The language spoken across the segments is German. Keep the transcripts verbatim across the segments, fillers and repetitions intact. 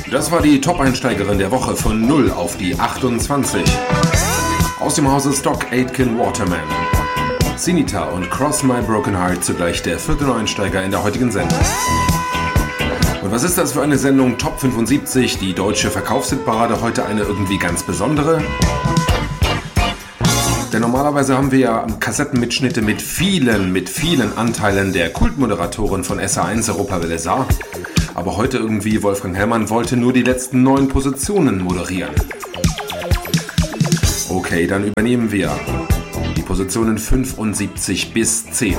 Das war die Top-Einsteigerin der Woche von null auf die achtundzwanzig. Aus dem Hause Stock Aitken Waterman. Sinita und Cross My Broken Heart, zugleich der vierte Neueinsteiger in der heutigen Sendung. Und was ist das für eine Sendung? Top fünfundsiebzig, die deutsche Verkaufshitparade, heute eine irgendwie ganz besondere. Denn normalerweise haben wir ja Kassettenmitschnitte mit vielen, mit vielen Anteilen der Kultmoderatoren von S A eins Europa Welle Saar. Aber heute irgendwie, Wolfgang Hellmann wollte nur die letzten neun Positionen moderieren. Okay, dann übernehmen wir die Positionen fünfundsiebzig bis zehn.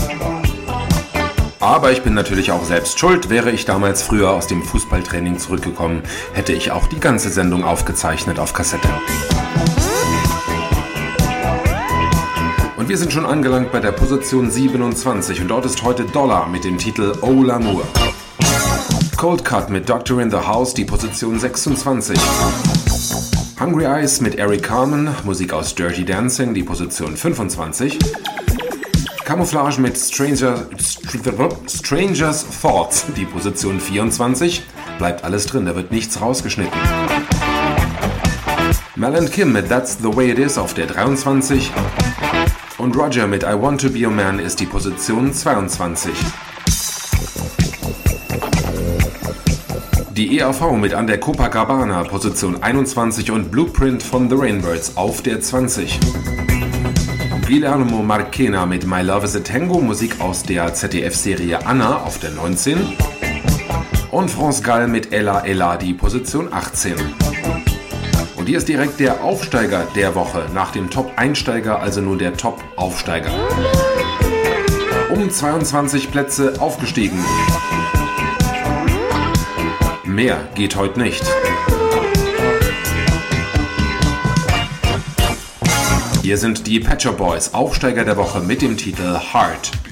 Aber ich bin natürlich auch selbst schuld. Wäre ich damals früher aus dem Fußballtraining zurückgekommen, hätte ich auch die ganze Sendung aufgezeichnet auf Kassette. Und wir sind schon angelangt bei der Position siebenundzwanzig und dort ist heute Dollar mit dem Titel Oh L'Amour. Cold Cut mit Doctor in the House, die Position sechsundzwanzig. Hungry Eyes mit Eric Carmen, Musik aus Dirty Dancing, die Position fünfundzwanzig. Camouflage mit Stranger, Stranger's Thoughts, die Position vierundzwanzig. Bleibt alles drin, da wird nichts rausgeschnitten. Mel and Kim mit That's the Way It Is auf der dreiundzwanzig. Und Roger mit I Want to Be Your Man ist die Position zweiundzwanzig. Die E A V mit An der Copacabana, Position einundzwanzig und Blueprint von The Rainbirds auf der zwanzig. Guillermo Marchena mit My Love is a Tango, Musik aus der Z D F-Serie Anna auf der neunzehn. Und France Gall mit Ella Ella, die Position achtzehn. Und hier ist direkt der Aufsteiger der Woche, nach dem Top-Einsteiger, also nun der Top-Aufsteiger. Um zweiundzwanzig Plätze aufgestiegen. Mehr geht heute nicht. Hier sind die Pet Shop Boys, Aufsteiger der Woche mit dem Titel Heart.